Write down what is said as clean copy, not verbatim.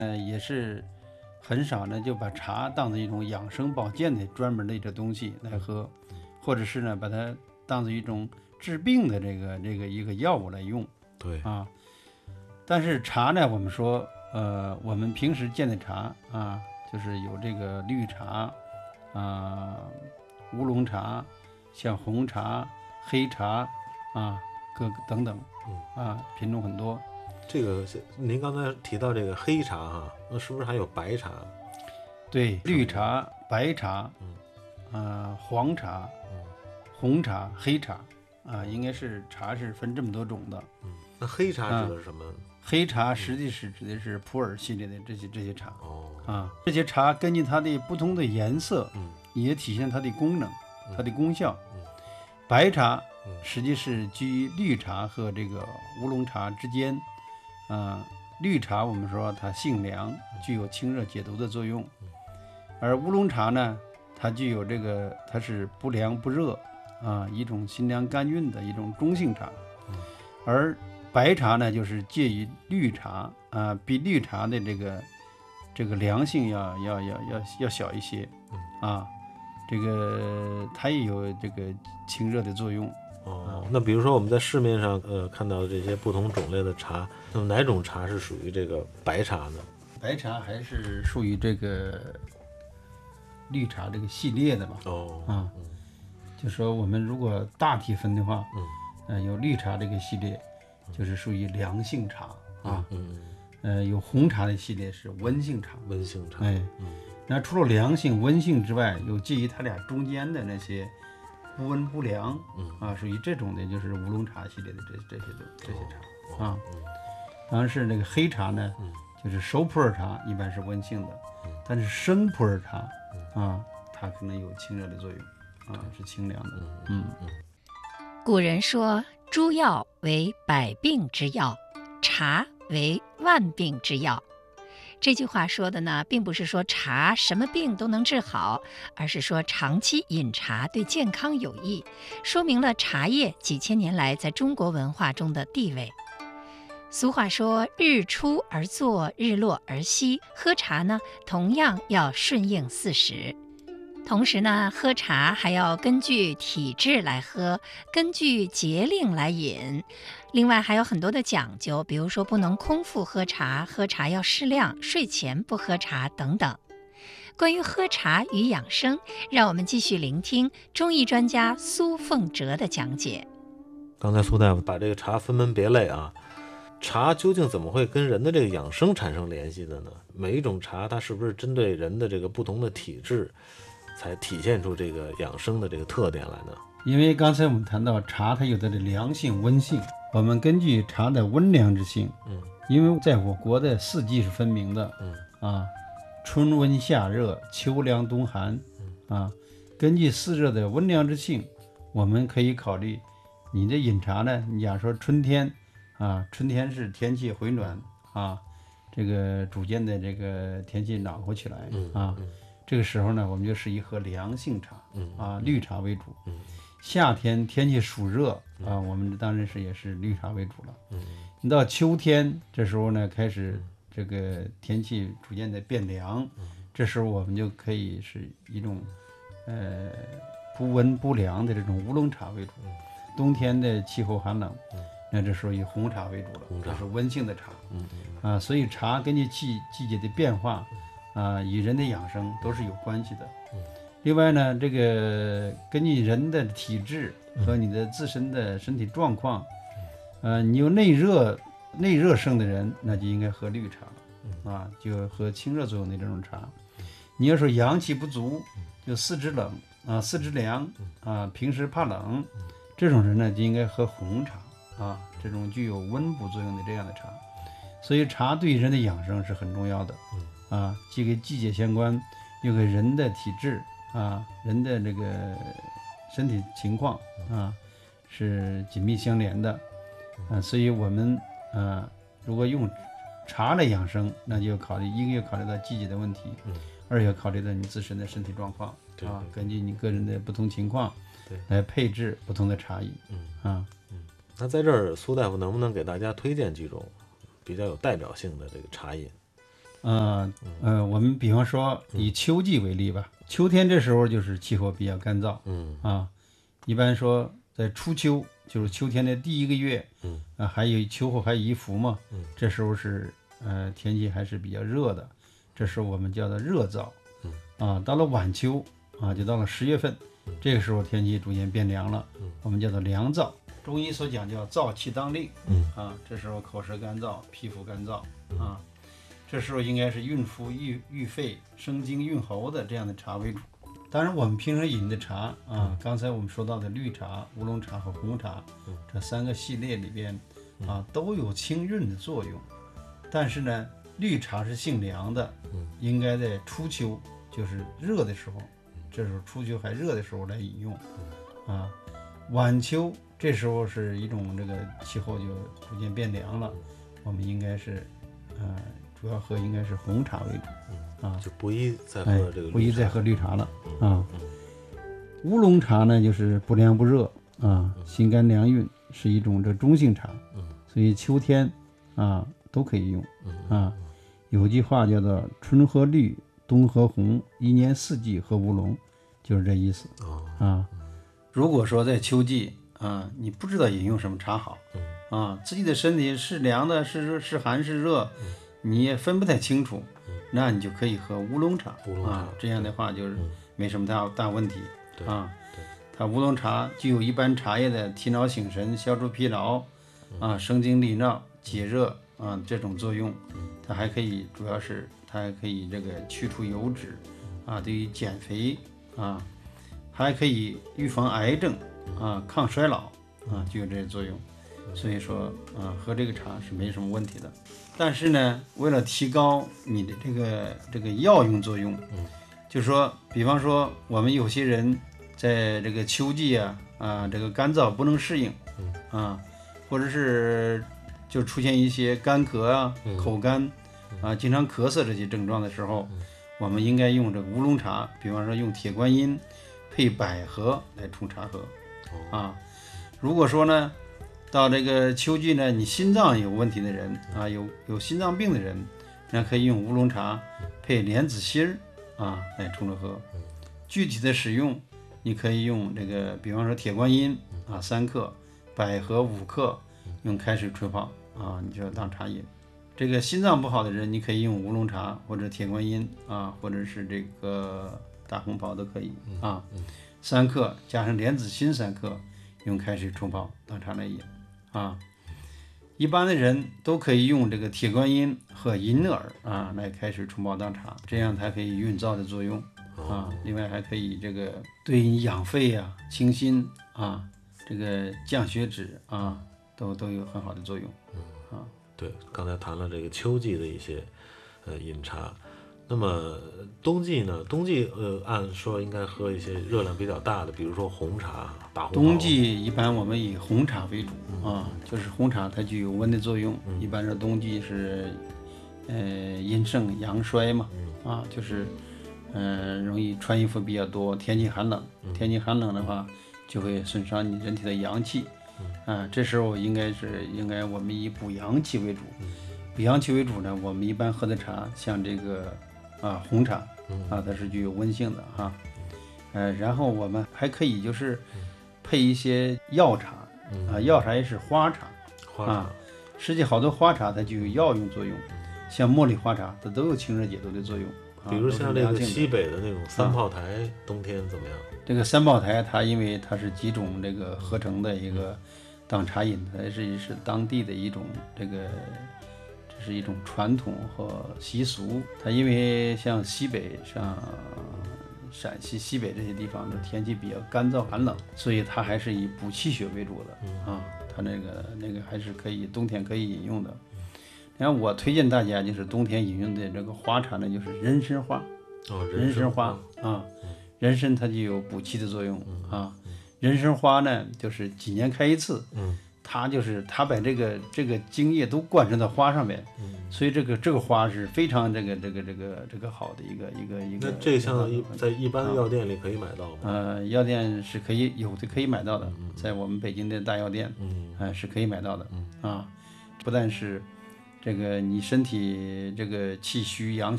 也是很少呢就把茶当成一种养生保健的专门的一个东西来喝，或者是呢把它当成一种治病的这个一个药物来用。 对啊。但是茶呢，我们说，我们平时见的茶啊，就是有这个绿茶啊、乌龙茶，像红茶、黑茶啊，各等等品种很多。 这个您刚才提到这个黑茶哈，那是不是还有白茶？ 对，绿茶、白茶，黄茶、红茶、黑茶啊，应该是茶是分这么多种的。 那黑茶指的是什么？ 黑茶实际是指的是普洱系列的这些茶。 哦， 这些茶根据它的不同的颜色，也体现它的功能、它的功效。白茶实际是居绿茶和这个乌龙茶之间。绿茶我们说它性凉，具有清热解毒的作用，而乌龙茶呢，它具有它是不凉不热一种心凉甘韵的一种中性茶。而白茶呢，就是介于绿茶比绿茶的这个凉性要小一些这个它也有这个清热的作用。 那比如说我们在市面上看到的这些不同种类的茶，那么哪种茶是属于这个白茶呢？ 白茶还是属于这个绿茶这个系列的吧？就说我们如果大体分的话，有绿茶这个系列，就是属于凉性茶有红茶的系列是温性茶。 温性茶， 那除了凉性、温性之外，有介于它俩中间的那些不温不凉属于这种的，就是乌龙茶系列的这些茶当然是那个黑茶呢，就是熟普洱茶一般是温性的，但是生普洱茶它可能有清热的作用是清凉的。 古人说诸药为百病之药，茶为万病之药。这句话说的呢，并不是说茶什么病都能治好，而是说长期饮茶对健康有益，说明了茶叶几千年来在中国文化中的地位。俗话说日出而作，日落而息，喝茶呢，同样要顺应四时。同时呢，喝茶还要根据体质来喝，根据节令来饮。另外还有很多的讲究，比如说不能空腹喝茶，喝茶要适量，睡前不喝茶等等。关于喝茶与养生，让我们继续聆听中医专家苏凤哲的讲解。 刚才苏大夫把这个茶分门别类茶究竟怎么会跟人的这个养生产生联系的呢？每一种茶它是不是针对人的这个不同的体质才体现出这个养生的这个特点来呢？ 因为刚才我们谈到茶它有的凉性、温性，我们根据茶的温凉之性，因为在我国的四季是分明的，春温夏热，秋凉冬寒，根据四热的温凉之性，我们可以考虑你的饮茶呢。你假如说春天春天是天气回暖这个逐渐的这个天气暖和起来这个时候呢，我们就适宜喝凉性茶绿茶为主。夏天天气暑热我们当然也是绿茶为主了。你到秋天这时候呢，开始这个天气逐渐的变凉，这时候我们就可以是一种不温不凉的这种乌龙茶为主。冬天的气候寒冷，那这时候以红茶为主了，这是温性的茶。所以茶根据季节的变化与人的养生都是有关系的。另外呢，这个根据人的体质和你的自身的身体状况，你有内热盛的人，那就应该喝绿茶就喝清热作用的这种茶。你要说阳气不足，就四肢冷四肢凉平时怕冷，这种人呢就应该喝红茶这种具有温补作用的这样的茶。所以茶对人的养生是很重要的既跟季节相关，又跟人的体质人的这个身体情况是紧密相连的所以我们如果用茶来养生，那就一个要考虑到季节的问题，二要考虑到你自身的身体状况根据你个人的不同情况来配置不同的茶饮那在这儿苏大夫能不能给大家推荐几种比较有代表性的这个茶饮？ 我们比方说以秋季为例吧，秋天这时候就是气候比较干燥，一般说在初秋，就是秋天的第1个月，还有秋后还有一伏嘛，这时候是天气还是比较热的，这时候我们叫做热燥，到了晚秋就到了10月份，这个时候天气逐渐变凉了，我们叫做凉燥。中医所讲叫燥气当令，这时候口舌干燥，皮肤干燥，这时候应该是运肤郁肺、生津润喉的这样的茶为主。当然，我们平时饮的茶刚才我们说到的绿茶、乌龙茶和红茶，这3个系列里边都有清润的作用。但是呢，绿茶是性凉的，应该在初秋，就是热的时候，这时候初秋还热的时候来饮用，晚秋这时候是一种这个气候就逐渐变凉了，我们应该是主要喝应该是红茶为主， 就不宜再喝这个不宜再喝绿茶了乌龙茶呢就是不凉不热心肝凉运，是一种这中性茶，所以秋天都可以用有句话叫做春喝绿，冬喝红，1年4季喝乌龙，就是这意思如果说在秋季你不知道饮用什么茶好自己的身体是凉的是寒是热你也分不太清楚，那你就可以喝乌龙茶这样的话就是没什么大问题它乌龙茶具有一般茶叶的提脑醒神、消除疲劳生津利尿、解热这种作用，它还可以主要是它还可以这个去除油脂对于减肥还可以预防癌症抗衰老具有这些作用，所以说喝这个茶是没什么问题的。但是呢，为了提高你的这个药用作用，就是说比方说我们有些人在这个秋季这个干燥不能适应或者是就出现一些干咳口干经常咳嗽这些症状的时候，我们应该用这个乌龙茶，比方说用铁观音配百合来冲茶喝如果说呢到这个秋季呢，你心脏有问题的人有心脏病的人，那可以用乌龙茶配莲子心来冲着喝。具体的使用，你可以用这个，比方说铁观音3克，百合5克，用开水冲泡你就当茶饮。这个心脏不好的人，你可以用乌龙茶或者铁观音或者是这个大红袍都可以3克加上莲子心3克，用开水冲泡当茶来饮一般的人都可以用这个铁观音和银耳来开水冲泡当茶，这样它可以润燥的作用另外还可以这个对你养肺清心这个降血脂都有很好的作用对，刚才谈了这个秋季的一些饮茶。那么冬季呢？冬季按说应该喝一些热量比较大的，比如说红茶、大红袍。 冬季一般我们以红茶为主就是红茶它具有温的作用，一般是冬季是阴盛阳衰嘛就是容易穿衣服比较多，天气寒冷，天气寒冷的话就会损伤你人体的阳气这时候应该我们以补阳气为主。补阳气为主呢，我们一般喝的茶像这个红茶它是具有温性的然后我们还可以就是配一些药茶药茶也是花茶实际好多花茶它就有药用作用，像茉莉花茶它都有清热解毒的作用比如像这个西北的那种三炮台冬天怎么样？ 这个三炮台它因为它是几种这个合成的一个当茶饮，它是当地的一种这是一种传统和习俗。它因为像西北像陕西西北这些地方的天气比较干燥寒冷，所以它还是以补气血为主的它那个还是可以冬天可以饮用的。然后我推荐大家就是冬天饮用的这个花茶呢，就是人参花人参花人参它就有补气的作用人参花呢就是几年开一次它把这个精液都灌输到花上面所以这个花是非常这个好的一个那这像在一般的药店里可以买到吗？ 药店是有的可以买到的在我们北京的大药店是可以买到的不但是这个你身体这个气虚阳